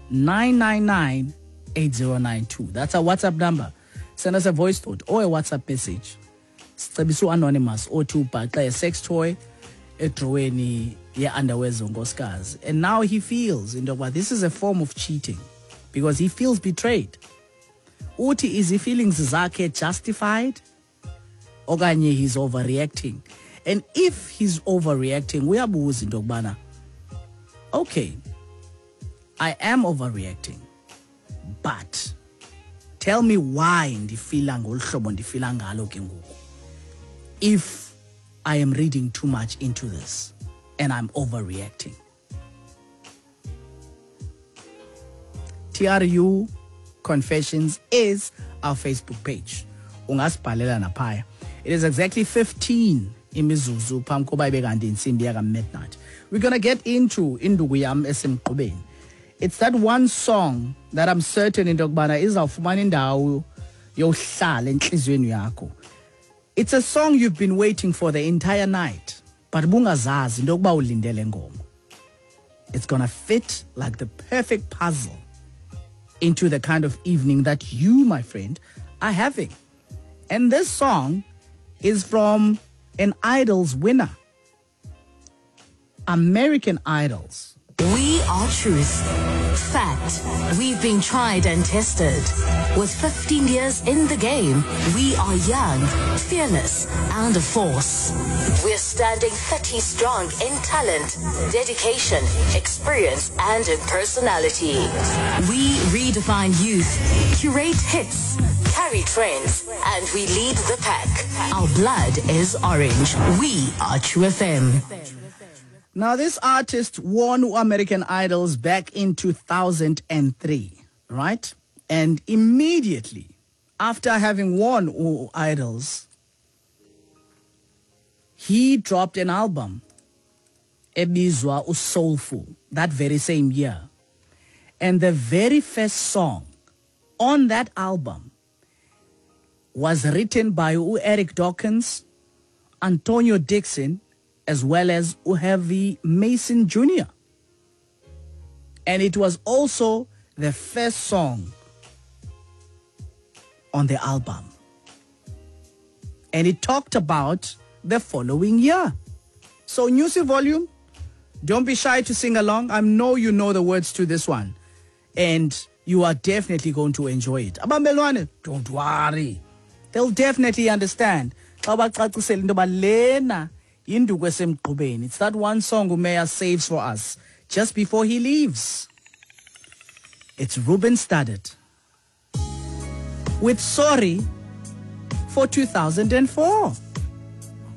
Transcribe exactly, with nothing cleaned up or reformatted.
nine nine nine, eight zero nine two. That's our WhatsApp number. Send us a voice note or a WhatsApp message. Sicebiso anonymous o two bhaxa a sex toy edroweni ye underwear zongoskazi. And now he feels into what this is a form of cheating because he feels betrayed. Uti, is he feelings zakhe justified? Okanye he's overreacting. And if he's overreacting, uyabuza into kubana, okay, I am overreacting, but tell me why ndifila ngolu hlobo ndifila ngalo ke ngoku. If I am reading too much into this and I'm overreacting. T R U Confessions is our Facebook page. Ungasibhalela naphaya. It is exactly fifteen imizuzu phambi koba ibe kanti insimbi yaka midnight. We're going to get into induku yam esemqubeni. It's that one song that I'm certain into kubana izawufumana indawo yohlala enhlizweni yakho. It's a song you've been waiting for the entire night, but bungazazi into kuba ulindele ngoma. It's going to fit like the perfect puzzle into the kind of evening that you, my friend, are having. And this song is from an Idols winner. American Idols. We are truth. Fact. We've been tried and tested. With fifteen years in the game, we are young, fearless, and a force. We're standing thirty strong in talent, dedication, experience, and in personality. We redefine youth, curate hits, carry trends, and we lead the pack. Our blood is orange. We are True F M. Now, this artist won American Idols back in two thousand three, right? And immediately after having won Idols, he dropped an album, Ebizwa Usoulful, that very same year. And the very first song on that album was written by Eric Dawkins, Antonio Dixon, as well as Uhevi Mason Junior And it was also the first song on the album. And it talked about the following year. So, Newsy Volume, don't be shy to sing along. I know you know the words to this one. And you are definitely going to enjoy it. Abambelwane, don't worry. They'll definitely understand. It's that one song Umeya saves for us just before he leaves. It's Ruben Studdard with Sorry for two thousand four.